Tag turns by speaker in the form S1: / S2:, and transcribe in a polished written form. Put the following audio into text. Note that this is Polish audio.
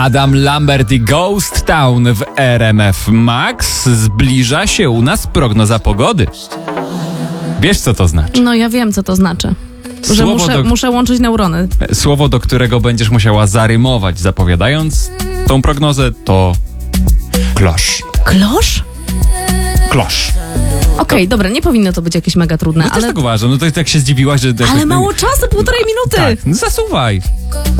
S1: Adam Lambert i Ghost Town w RMF Max. Zbliża się u nas prognoza pogody. Wiesz, co to znaczy?
S2: No ja wiem, co to znaczy. Że muszę łączyć neurony.
S1: Słowo, do którego będziesz musiała zarymować, zapowiadając tą prognozę, to klosz.
S2: Klosz?
S1: Klosz.
S2: Okej, dobra, nie powinno to być jakieś mega trudne,
S1: No też
S2: ale...
S1: tak uważam, no to tak się zdziwiłaś, że...
S2: Ale mało czasu, 1,5 minuty!
S1: Tak, no zasuwaj.